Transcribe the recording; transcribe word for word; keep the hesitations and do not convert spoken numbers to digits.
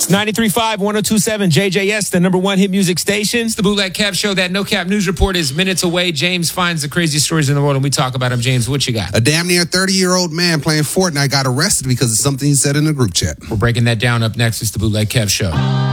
It's ninety-three point five, one oh two point seven J J S, the number one hit music station. It's the Bootleg Kev Show. That No Cap News Report is minutes away. James finds the craziest stories in the world, and we talk about them. James, what you got? A damn near thirty-year-old man playing Fortnite got arrested because of something he said in a group chat. We're breaking that down up next. It's the Bootleg Kev Show.